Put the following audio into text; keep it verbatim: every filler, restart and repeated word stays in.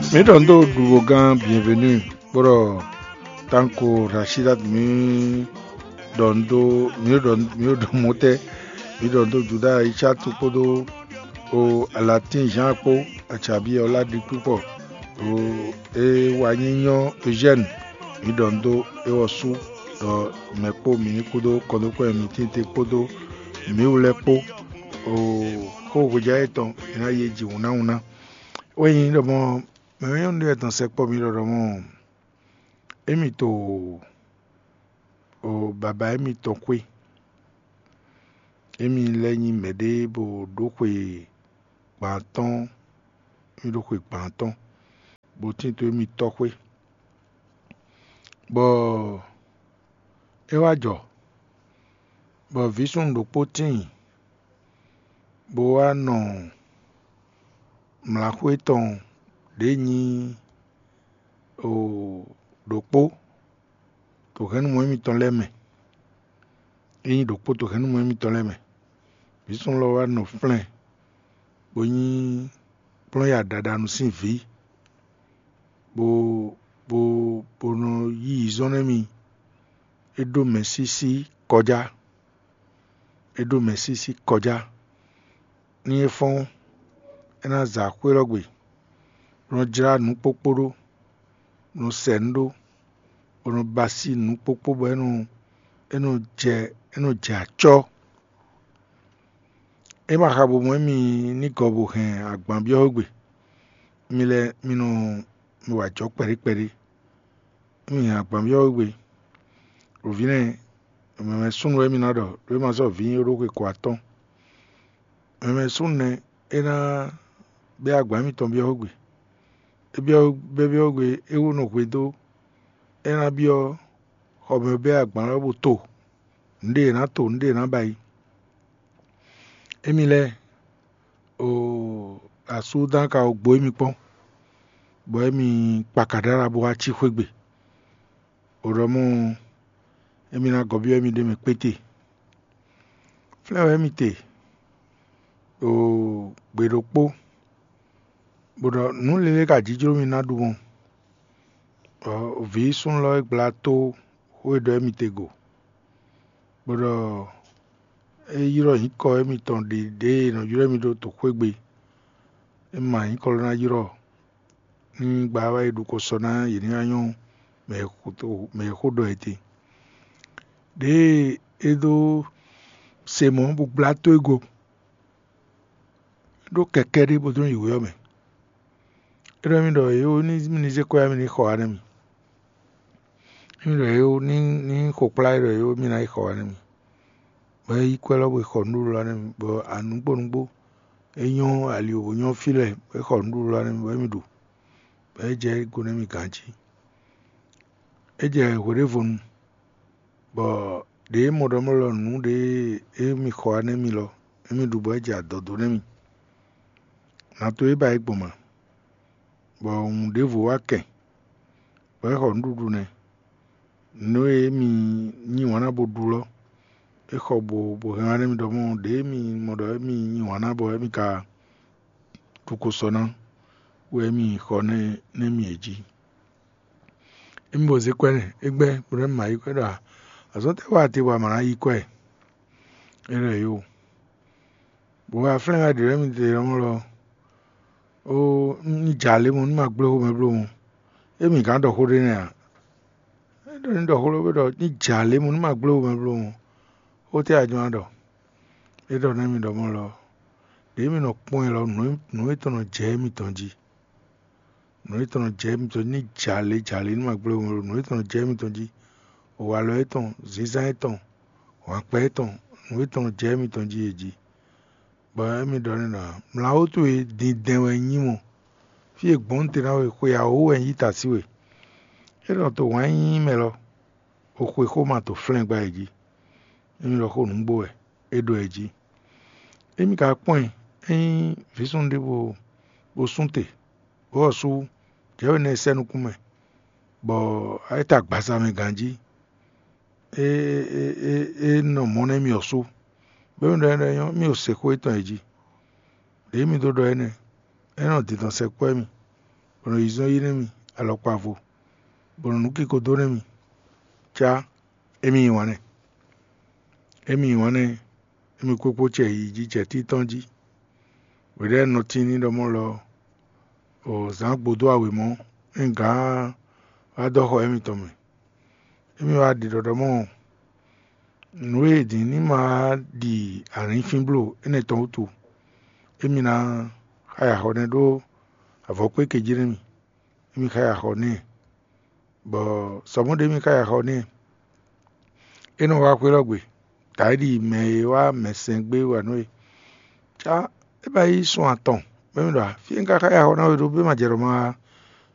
Mirondo Duogan, bienvenue pour Tanko Rachida mi dondo mi dondo mi domote mi dondo Juda Isha Tupodo o Alatin Jean Po Achabi Oladi Pupo o e Wanyinyo Eugène mi dondo e Osu do mepo mi kudo kodoko mi tinte kodo mi ulepo o ko goja eton ina yeji una una oyin do mo me yon de eton sepo mi do mo emi to o baba emi to kwe emi lẹ́yìn mede bo do kwe panton mi do kwe panton bo tin to emi to kwe bo e wa jo bo vision do potin bo wa no mlakwe ton de ni o dopo to hen mo emi ton leme yin dopo to hen mo emi ton leme vision lo wa no plein bo yin plan ya dada no sin vi bo bo bo no yi zone mi edo mesisi kọjá edo mesisi kọjá ni efon ena za kwerogbe no jira nu poporo no sendo no basi nu popobo eno eno je eno je acho e ma habo mo mi ni gobo hen agban bi ogbe mi le mi no mi wa jo peri peri mi agban bi ogbe ovine me sunu emi na do we ma so vin oro ko aton me sunne ena be agba mi ton bi ogbe e bi be bi ogbe e wo no kwedo ena bi o obe be agba ro bo to nde na to nde na bai emi le o asudan ka ogbo emi pon bo emi pakadara bo achi kwegbe oromo emi na gobi emi de me pete flew emi te o gberopo bodo nu lele ka jijiro mi na du won o vi sun lo eglato o do emi te go bodo e yiro yin ko emi ton de de no yiro mi do to kwegbe e ma yin ko na yiro ni gba wa edu ko so na yin ayon me ko to me ko do ete de edo se mo bu blato ego do kekere bo don iwe ome edo mi do yo ni mi je ko ya mi ni ko ara mi mi do yo ni ni ko pla do yo mi na ko ara mi ba yi ko lo bo ko ndu la ni bo anu gbo ngbo eyan ali o yan file e ko ndu la ni bo mi do ba je go na mi ganji e je hore fun bo de mo do mo lo nu de e mi ko ana mi lo e mi du bo je adodo na mi na to e ba igboma bo un de vo wa ken bo e ko ndudu ne no e mi ni wana bo du lo e ko bo bo han mi do mo de mi mo do mi ni wana bo e mi ka tu ko sona we mi ko ne ne mi eji e mi bo ze kwene egbe bo ma yi kweda azote wa ti wa mara yi kwe ere yo bo wa flen ga dire mi te mo lo o ni jale mo ni ma gbe o me bro mo e mi kan do ko re na e do ni do ko lo do ni jale mo ni ma gbe o me bro mo o ti ajo ado e do na mi do mo lo de mi no pon lo no no e to no je mi tonji no e to no je mi to ni jale jale ni ma gbe o me no e to no je mi tonji o wa lo eton ziza eton wa pe eton no e to no je mi tonji eji ba mi do ni na mla o tu e din den we yin mo fi egbon te na we ko ya o en yita siwe e do to wa yin me lo o ko ko ma to flen gba eji emi lo ko nu gbo e e do eji emi ka pon en vision de bo bo sunte bo su je o ne senu kume bo a ta gbasa me ganji e e e e no mo ne mi osu be ndo ene yo mi o se ko itan eji de mi do do ene ene o ti tan se ko mi bono izo yi nemi alokpavo bono nuki kodo nemi cha emi wane emi wane emi kwekwo che yi ji che ti tonji wede no tini do mo lo o zan gbodo awe mo nga adoho emi tome emi wa di do mo nwe di ni ma di arin finblo ene ton utu emi na haya hone do avokwe kejire mi emi haya hone bo somo de mi haya hone eno wa kwe logbe taidi me wa mesengbe wa no cha e ba yi sun aton me mi do fi nga haya hone do be ma jero ma